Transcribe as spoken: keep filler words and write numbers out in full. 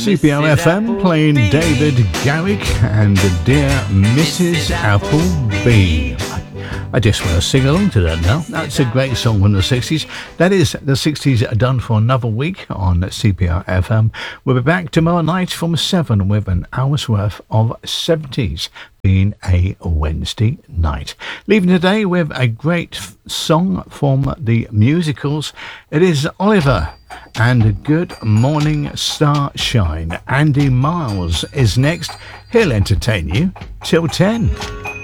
C P R F M playing David Garrick and Dear Missus Applebee. I just want to sing along to that now. That's a great song from the sixties. That is the sixties done for another week on C P R F M. We'll be back tomorrow night from seven with an hour's worth of seventies, being a Wednesday night. Leaving today with a great song from the musicals. It is Oliver and Good Morning Starshine. Andy Miles is next. He'll entertain you till ten.